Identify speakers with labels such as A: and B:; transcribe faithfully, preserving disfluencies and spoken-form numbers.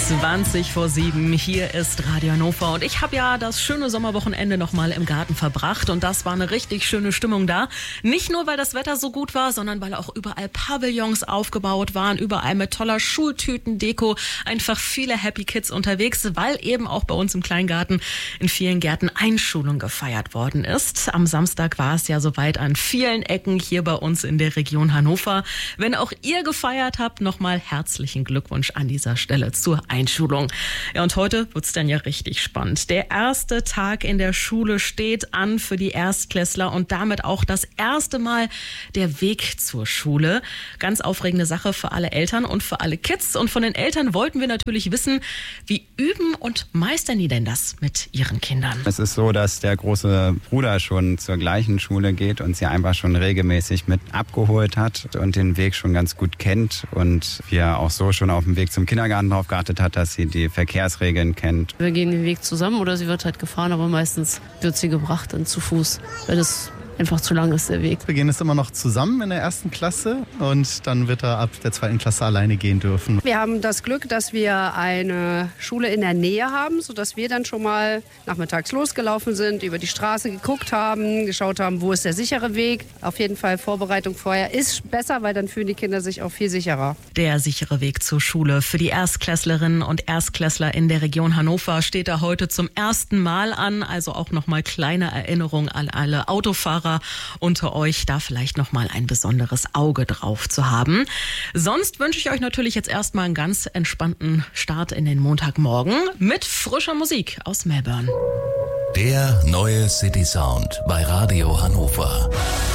A: zwanzig vor sieben, hier ist Radio Hannover und ich habe ja das schöne Sommerwochenende nochmal im Garten verbracht und das war eine richtig schöne Stimmung da. Nicht nur, weil das Wetter so gut war, sondern weil auch überall Pavillons aufgebaut waren, überall mit toller Schultütendeko, einfach viele Happy Kids unterwegs, weil eben auch bei uns im Kleingarten in vielen Gärten Einschulung gefeiert worden ist. Am Samstag war es ja soweit an vielen Ecken hier bei uns in der Region Hannover. Wenn auch ihr gefeiert habt, nochmal herzlichen Glückwunsch an dieser Stelle zur Einschulung. Ja, und heute wird's dann ja richtig spannend. Der erste Tag in der Schule steht an für die Erstklässler und damit auch das erste Mal der Weg zur Schule. Ganz aufregende Sache für alle Eltern und für alle Kids. Und von den Eltern wollten wir natürlich wissen, wie üben und meistern die denn das mit ihren Kindern?
B: Es ist so, dass der große Bruder schon zur gleichen Schule geht und sie einfach schon regelmäßig mit abgeholt hat und den Weg schon ganz gut kennt und wir auch so schon auf dem Weg zum Kindergarten darauf geachtet hat, dass sie die Verkehrsregeln kennt.
C: Wir gehen den Weg zusammen oder sie wird halt gefahren, aber meistens wird sie gebracht dann zu Fuß, weil das einfach zu lang ist der Weg.
D: Wir gehen jetzt immer noch zusammen in der ersten Klasse und dann wird er ab der zweiten Klasse alleine gehen dürfen.
E: Wir haben das Glück, dass wir eine Schule in der Nähe haben, sodass wir dann schon mal nachmittags losgelaufen sind, über die Straße geguckt haben, geschaut haben, wo ist der sichere Weg. Auf jeden Fall Vorbereitung vorher ist besser, weil dann fühlen die Kinder sich auch viel sicherer.
A: Der sichere Weg zur Schule für die Erstklässlerinnen und Erstklässler in der Region Hannover steht da heute zum ersten Mal an. Also auch nochmal kleine Erinnerung an alle Autofahrer unter euch, da vielleicht noch mal ein besonderes Auge drauf zu haben. Sonst wünsche ich euch natürlich jetzt erstmal einen ganz entspannten Start in den Montagmorgen mit frischer Musik aus Melbourne.
F: Der neue City Sound bei Radio Hannover.